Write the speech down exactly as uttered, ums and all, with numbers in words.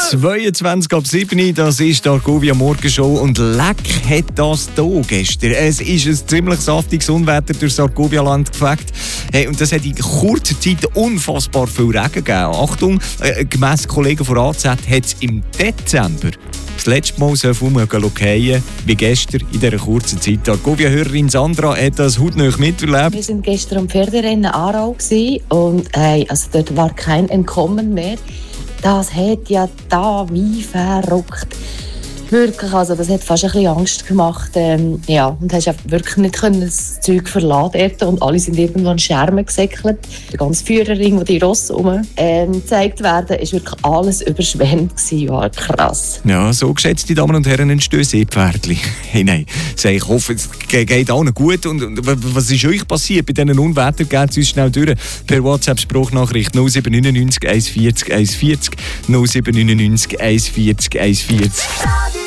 zweiundzwanzig ab sieben, das ist die Argovia Morgenshow und leck hat das hier gestern. Es ist ein ziemlich saftiges Unwetter durch das Argovia-Land gefegt. Hey, und das hat in kurzer Zeit unfassbar viel Regen gegeben. Achtung, äh, gemäss Kollegen von A Z hat es im Dezember das letzte Mal so viel fallen wie gestern in dieser kurzen Zeit. Die Argovia-Hörerin Sandra hat das hautnah miterlebt. Wir waren gestern am Pferderennen Aarau und hey, also dort war kein Entkommen mehr. Das hat ja da wie verrückt. Wirklich, also das hat fast ein bisschen Angst gemacht. Ähm, ja, und hast wirklich nicht können das Zeug verladen und alle sind irgendwo an Schermen gesäckelt. Der ganze Führerring, wo die Rosse rum ähm, gezeigt werden, ist wirklich alles überschwemmt gewesen. Ja, krass. Ja, so geschätzte Damen und Herren, entstehen Seepferdchen. Hey, nein, ich hoffe, es geht allen gut. Und, und was ist euch passiert bei diesen Unwettern? Geht es uns schnell durch. Per WhatsApp-Sprachnachricht null sieben neun neun eins vier null eins vier null null sieben neun neun eins vier null eins vier.